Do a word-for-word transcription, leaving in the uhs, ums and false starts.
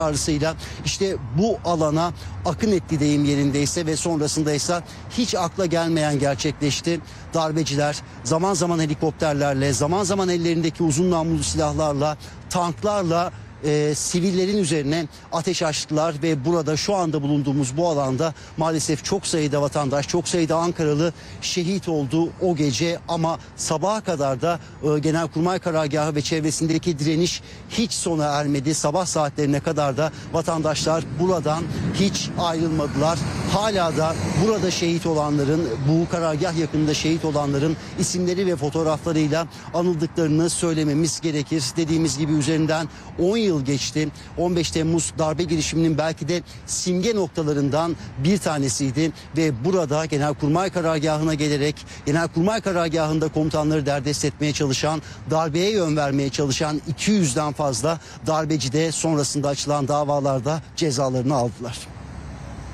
çağrısıyla işte bu alana akın etti deyim yerindeyse ve sonrasında ise hiç akla gelmeyen gerçekleşti. Darbeciler zaman zaman helikopterlerle, zaman zaman ellerindeki uzun namlulu silahlarla, tanklarla e, sivillerin üzerine ateş açtılar ve burada şu anda bulunduğumuz bu alanda maalesef çok sayıda vatandaş, çok sayıda Ankaralı şehit oldu o gece ama sabaha kadar da e, Genelkurmay Karargahı ve çevresindeki direniş hiç sona ermedi. Sabah saatlerine kadar da vatandaşlar buradan hiç ayrılmadılar. Hala da burada şehit olanların, bu karargah yakınında şehit olanların isimleri ve fotoğraflarıyla anıldıklarını söylememiz gerekir. Dediğimiz gibi üzerinden on yıl geçti. on beş Temmuz darbe girişiminin belki de simge noktalarından bir tanesiydi ve burada Genelkurmay Karargahı'na gelerek Genelkurmay Karargahı'nda komutanları derdest etmeye çalışan, darbeye yön vermeye çalışan iki yüzden fazla darbeci de sonrasında açılan davalarda cezalarını aldılar.